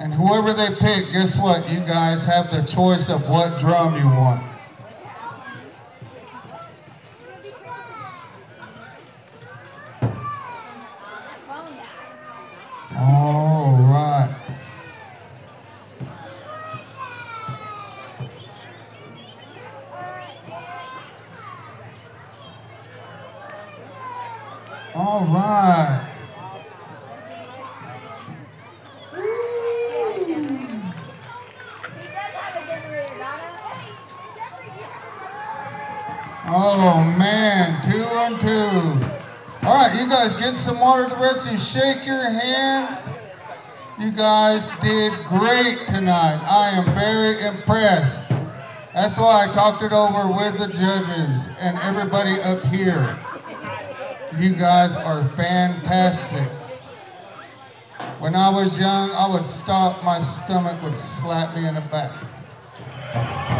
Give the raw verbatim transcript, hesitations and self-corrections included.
And whoever they pick, guess what? You guys have the choice of what drum you want. All right. All right. Oh man, two and two. All right, you guys get some water. The rest of you shake your hands. You guys did great tonight. I am very impressed. That's why I talked it over with the judges and everybody up here. You guys are fantastic. When I was young, I would stop, my stomach would slap me in the back.